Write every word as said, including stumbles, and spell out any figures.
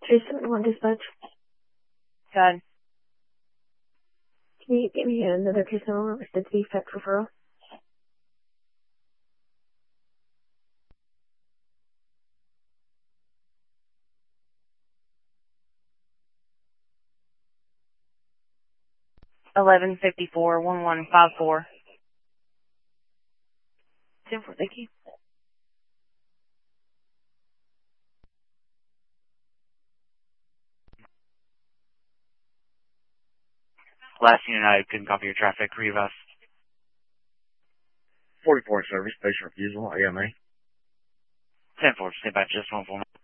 three seven one dispatch. Good. Can you give me another case number with the defect referral? Eleven fifty four one one five four. Ten four. Thank you. Last unit, I couldn't copy your traffic. Revas. forty-four service, patient refusal, A M A. ten four, stay back just one for me.